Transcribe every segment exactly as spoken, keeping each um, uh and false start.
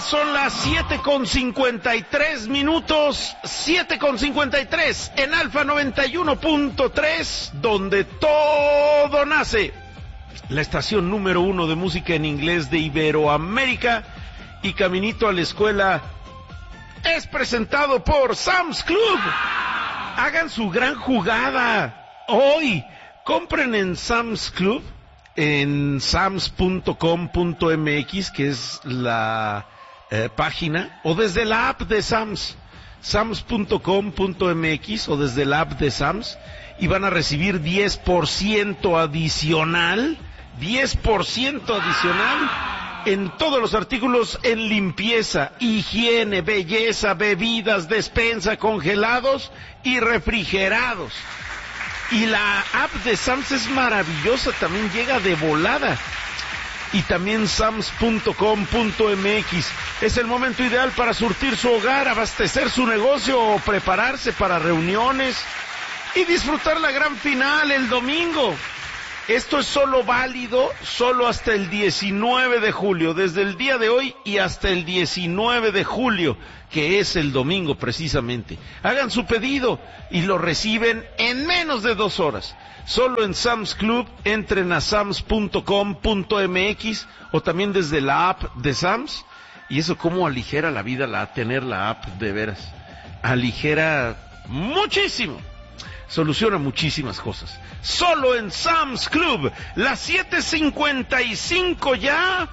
son las siete con cincuenta y tres minutos, siete con cincuenta y tres en Alfa noventa y uno punto tres, donde todo nace. La estación número uno de música en inglés de Iberoamérica, y Caminito a la Escuela es presentado por Sam's Club. Hagan su gran jugada hoy. Compren en Sam's Club, en sams punto com punto m x, que es la eh, página, o desde la app de Sams, sams punto com punto m x, o desde la app de Sams, y van a recibir diez por ciento adicional, diez por ciento adicional en todos los artículos en limpieza, higiene, belleza, bebidas, despensa, congelados y refrigerados. Y la app de Sams es maravillosa, también llega de volada. Y también sams punto com punto m x. Es el momento ideal para surtir su hogar, abastecer su negocio o prepararse para reuniones y disfrutar la gran final el domingo. Esto es solo válido, solo hasta el diecinueve de julio, desde el día de hoy y hasta el diecinueve de julio, que es el domingo precisamente. Hagan su pedido y lo reciben en menos de dos horas. Solo en Sam's Club, entren a sams punto com punto m x o también desde la app de Sams. Y eso cómo aligera la vida la tener la app, de veras. Aligera muchísimo. Soluciona muchísimas cosas. Solo en Sam's Club, las siete cincuenta y cinco ya.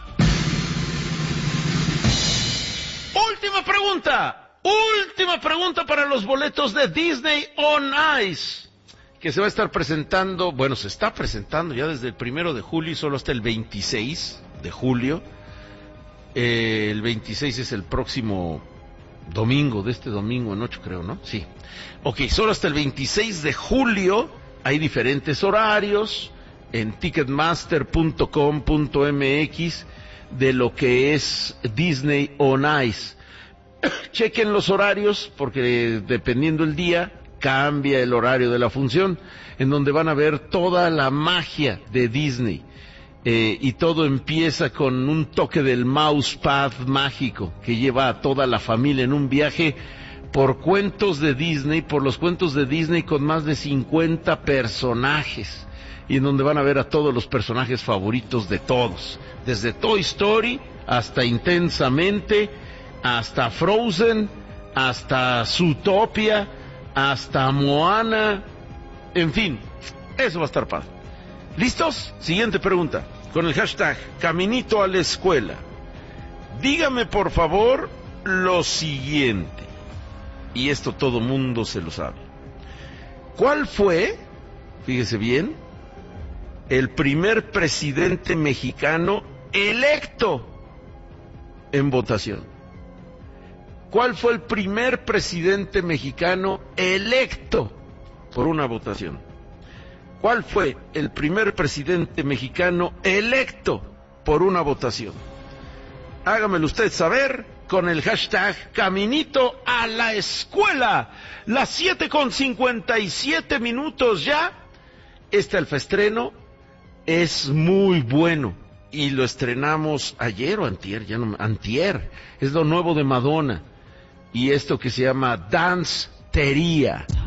Última pregunta, última pregunta para los boletos de Disney on Ice, que se va a estar presentando, bueno, se está presentando ya desde el primero de julio y solo hasta el veintiséis de julio. Eh, el veintiséis es el próximo domingo, de este domingo en ocho creo, ¿no? Sí. Ok, solo hasta el veintiséis de julio. Hay diferentes horarios en ticketmaster punto com punto m x de lo que es Disney on Ice. Chequen los horarios porque dependiendo el día cambia el horario de la función, en donde van a ver toda la magia de Disney. Eh, y todo empieza con un toque del mousepad mágico que lleva a toda la familia en un viaje por cuentos de Disney, por los cuentos de Disney con más de cincuenta personajes, y en donde van a ver a todos los personajes favoritos de todos, desde Toy Story hasta Intensamente, hasta Frozen, hasta Zootopia, hasta Moana, en fin, eso va a estar padre. ¿Listos? Siguiente pregunta, con el hashtag Caminito a la Escuela. Dígame por favor lo siguiente, y esto todo mundo se lo sabe. ¿Cuál fue, fíjese bien, el primer presidente mexicano electo en votación? ¿Cuál fue el primer presidente mexicano electo por una votación? ¿Cuál fue el primer presidente mexicano electo por una votación? Hágamelo usted saber con el hashtag Caminito a la Escuela. Las siete con cincuenta y siete minutos ya. Este alfaestreno es muy bueno y lo estrenamos ayer o antier, ya no, antier. Es lo nuevo de Madonna y esto que se llama Danceteria.